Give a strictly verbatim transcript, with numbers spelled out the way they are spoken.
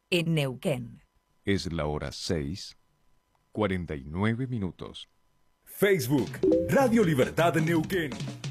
en Neuquén. Es la hora seis, cuarenta y nueve minutos. Facebook, Radio Libertad Neuquén.